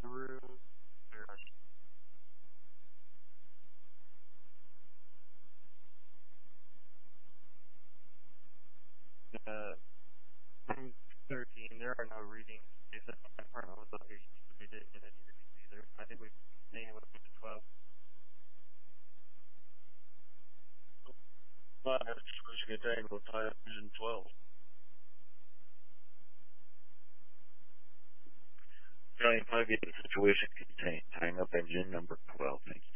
the room. Room 13, there are no readings. They said my apartment was up here. You didn't get any readings either. I think we've staying with the 12. Well, that's supposed to get taken with 12. Johnny, probably be in a situation contained tying up engine number 12. Thank you.